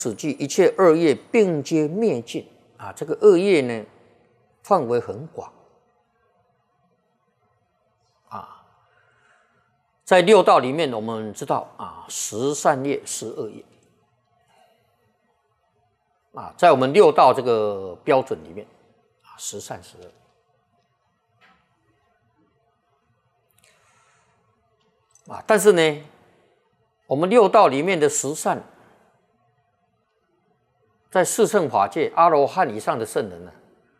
此句一切恶业并皆灭尽啊，这个恶业呢范围很广啊。在六道里面，我们知道啊，10善业10恶业啊，在我们六道这个标准里面啊，10善10恶啊，但是呢，我们六道里面的10善。在四圣法界，阿罗汉以上的圣人呢，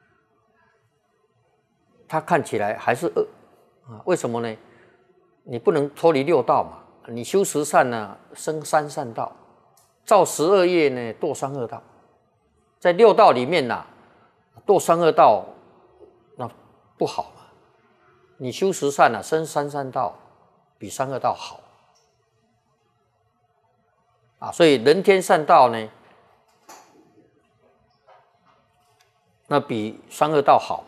他看起来还是恶啊？为什么呢？你不能脱离六道嘛，你修10善呢，生3善道；造10恶业呢，堕3恶道。在六道里面呐，堕3恶道那不好嘛。你修10善呢，生3善道，比3恶道好啊。所以人天善道呢，那比3恶道好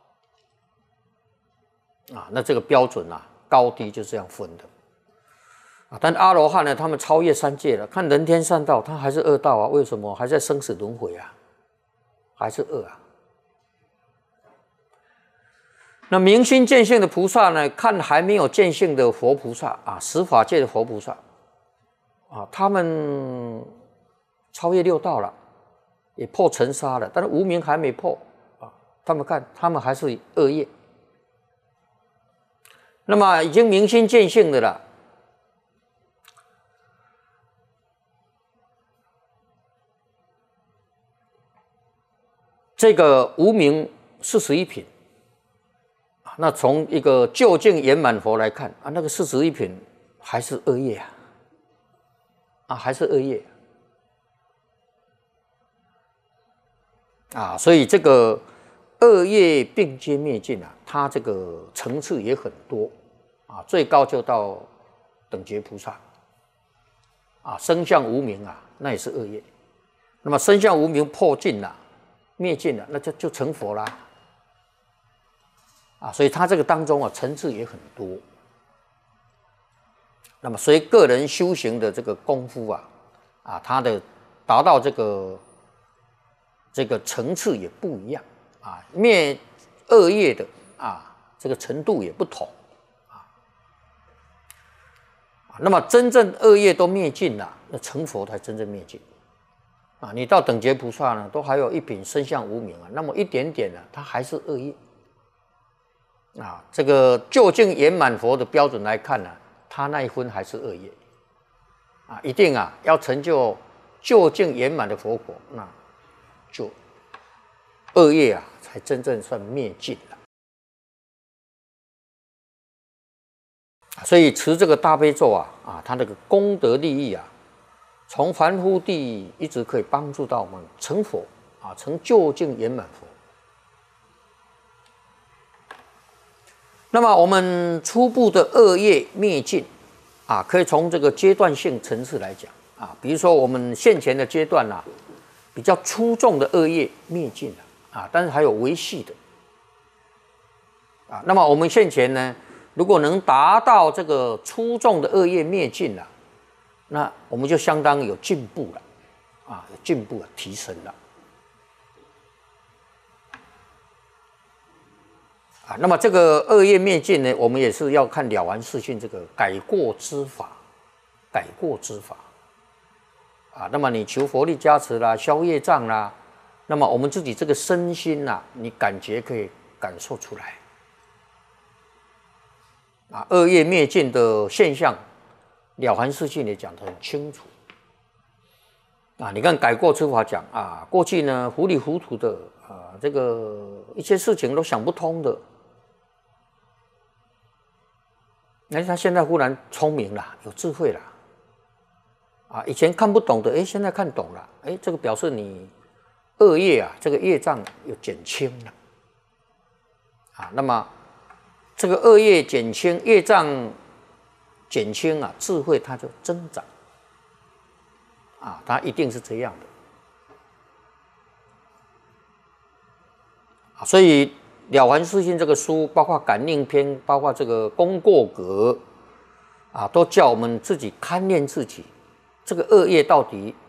嘛？啊，那这个标准啊，高低就这样分的啊。但阿罗汉呢，他们超越3界了，看人天善道，他还是恶道啊？为什么？还在生死轮回啊，还是恶啊？那明心见性的菩萨呢，看还没有见性的佛菩萨啊，10法界的佛菩萨啊，他们超越六道了。也破尘沙了，但是无明还没破啊。他们看，他们还是恶业。那么已经明心见性的了，这个无明41品，那从一个究竟圆满佛来看啊，那个41品还是恶业啊，还是恶业。啊，所以这个恶业并皆灭尽啊，它这个层次也很多啊，最高就到等觉菩萨啊，生相无明啊，那也是恶业。那么生相无明破尽了、灭尽了，那就成佛啦啊，所以它这个当中啊，层次也很多。那么随个人修行的这个功夫啊，他的达到这个层次也不一样啊，灭恶业的啊，这个程度也不同啊。那么真正恶业都灭尽了，那成佛才真正灭尽啊。你到等觉菩萨呢，都还有一品生相无明啊，那么一点点呢，它还是恶业啊。这个究竟圆满佛的标准来看呢，他那一分还是恶业啊，一定啊要成就究竟圆满的佛果，那就恶业啊，才真正算灭尽了。所以持这个大悲咒啊，它那个功德利益啊，从凡夫地一直可以帮助到我们成佛啊，成究竟圆满佛。那么我们初步的恶业灭尽啊，可以从这个阶段性层次来讲啊，比如说我们现前的阶段啊，比较粗重的恶业灭尽了啊，但是还有微细的啊。那么我们现前呢，如果能达到这个粗重的恶业灭尽了，那我们就相当有进步了啊，有进步了，提升了啊。那么这个恶业灭尽呢，我们也是要看了完视讯这个改过之法，改过之法。啊，那么你求佛力加持啦，消业障啦，那么我们自己这个身心你感觉可以感受出来啊，恶业灭尽的现象，了凡四训也讲得很清楚啊。你看改过之法讲啊，过去呢糊里糊涂的啊，这个一些事情都想不通的，他现在忽然聪明了，有智慧了。啊，以前看不懂的，现在看懂了，这个表示你恶业这个业障有减轻了，啊，那么这个恶业减轻，业障减轻智慧它就增长，啊，它一定是这样的，啊，所以了凡四训这个书，包括感应篇，包括这个功过格，啊，都叫我们自己勘验自己。这个恶业到底